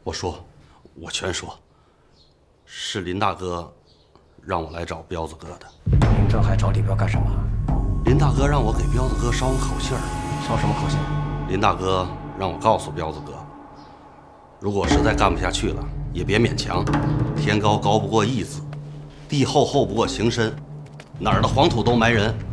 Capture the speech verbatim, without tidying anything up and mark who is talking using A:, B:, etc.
A: 我说，我全说，是林大哥让我来找彪子哥的。
B: 林正海找李彪干什么？
A: 林大哥让我给彪子哥捎个口信儿。
B: 捎什么口信？
A: 林大哥让我告诉彪子哥，如果实在干不下去了，也别勉强。天高高不过义子，地厚厚不过情深，哪儿的黄土都埋人。